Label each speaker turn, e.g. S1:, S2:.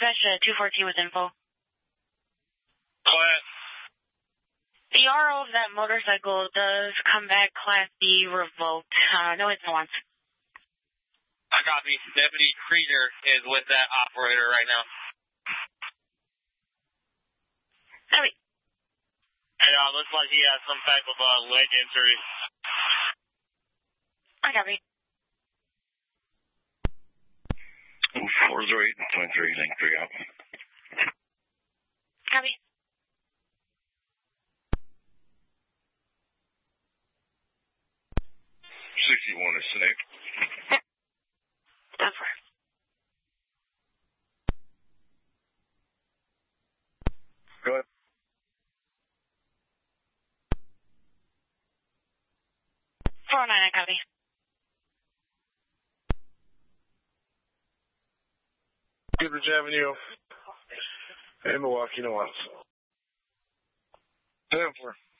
S1: dispatch 214 with info.
S2: Class.
S1: The RO of that motorcycle does come back Class B revoked. No hits, no ones.
S2: I copy. Deputy Krieger is with that operator right now.
S1: Copy.
S2: And looks like he has some type of leg injury.
S1: I copy.
S3: 408 and 23, link 3 out.
S1: Copy.
S3: One is Snake.
S1: Done for.
S3: Go ahead.
S1: I copy.
S4: Goodrich Avenue in Milwaukee, no ones. 10-4.